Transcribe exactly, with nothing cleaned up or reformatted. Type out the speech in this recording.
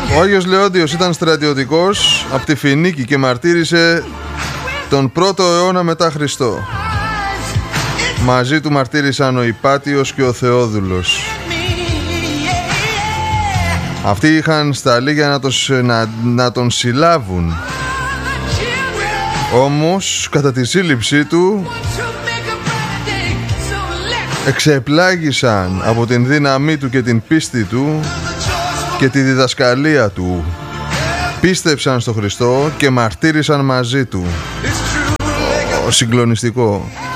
Ο Άγιος Λεόντιος ήταν στρατιωτικός από τη Φινίκη και μαρτύρησε τον πρώτο αιώνα μετά Χριστό. Μαζί του μαρτύρησαν ο Υπάτιος και ο Θεόδουλος. Αυτοί είχαν σταλεί για να τον, να, να τον συλλάβουν. Όμως κατά τη σύλληψή του εξεπλάγησαν από την δύναμή του και την πίστη του και τη διδασκαλία του. Πίστεψαν στο Χριστό και μαρτύρησαν μαζί του. Ο, συγκλονιστικό.